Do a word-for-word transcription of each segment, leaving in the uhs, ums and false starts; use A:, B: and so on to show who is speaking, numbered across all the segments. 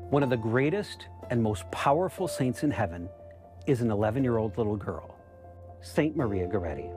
A: One of the greatest and most powerful saints in heaven is an eleven-year-old little girl, Saint Maria Goretti.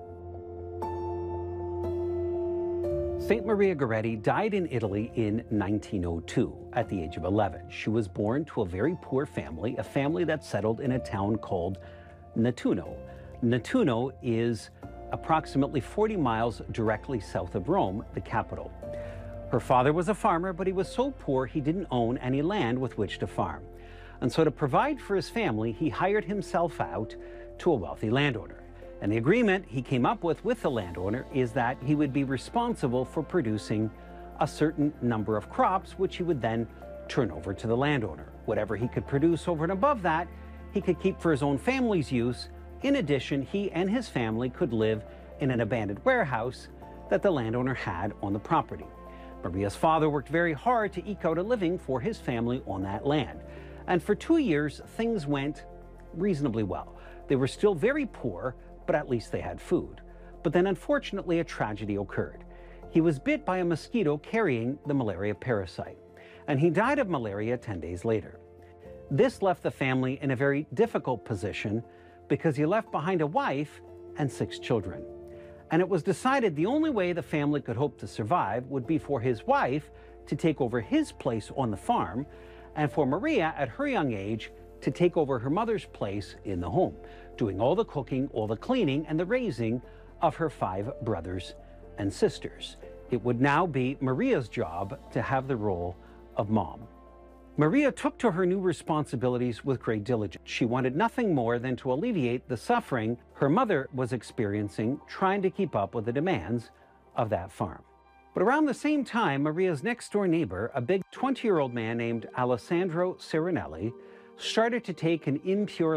A: Saint Maria Goretti died in Italy in nineteen oh two at the age of eleven. She was born to a very poor family, a family that settled in a town called Nettuno. Nettuno is approximately forty miles directly south of Rome, the capital. Her father was a farmer, but he was so poor he didn't own any land with which to farm. And so to provide for his family, he hired himself out to a wealthy landowner. And the agreement he came up with with the landowner is that he would be responsible for producing a certain number of crops, which he would then turn over to the landowner. Whatever he could produce over and above that, he could keep for his own family's use. In addition, he and his family could live in an abandoned warehouse that the landowner had on the property. Maria's father worked very hard to eke out a living for his family on that land. And for two years, things went reasonably well. They were still very poor, but at least they had food. But then unfortunately, a tragedy occurred. He was bit by a mosquito carrying the malaria parasite, and he died of malaria ten days later. This left the family in a very difficult position because he left behind a wife and six children. And it was decided the only way the family could hope to survive would be for his wife to take over his place on the farm, and for Maria, at her young age, to take over her mother's place in the home, doing all the cooking, all the cleaning, and the raising of her five brothers and sisters. It would now be Maria's job to have the role of mom. Maria took to her new responsibilities with great diligence. She wanted nothing more than to alleviate the suffering her mother was experiencing trying to keep up with the demands of that farm. But around the same time, Maria's next-door neighbor, a big twenty-year-old man named Alessandro Serenelli, started to take an impure